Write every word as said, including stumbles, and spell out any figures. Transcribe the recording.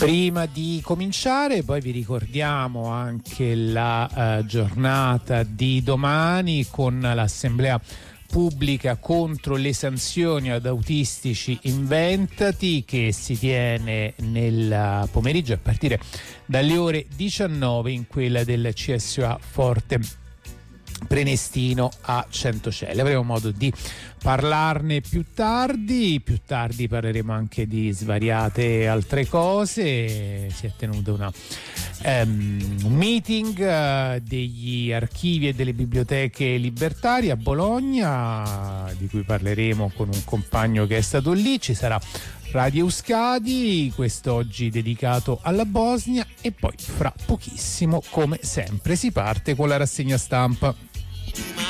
Prima di cominciare, poi vi ricordiamo anche la uh, giornata di domani con l'assemblea pubblica contro le sanzioni ad autistici inventati, che si tiene nel pomeriggio a partire dalle ore diciannove in quella del C S U A Forte Prenestino a Centocelle. Avremo modo di parlarne più tardi, più tardi parleremo anche di svariate altre cose. Si è tenuto una, um, un meeting uh, degli archivi e delle biblioteche libertarie a Bologna, di cui parleremo con un compagno che è stato lì. Ci sarà Radio Euskadi, quest'oggi dedicato alla Bosnia, e poi fra pochissimo, come sempre, si parte con la rassegna stampa.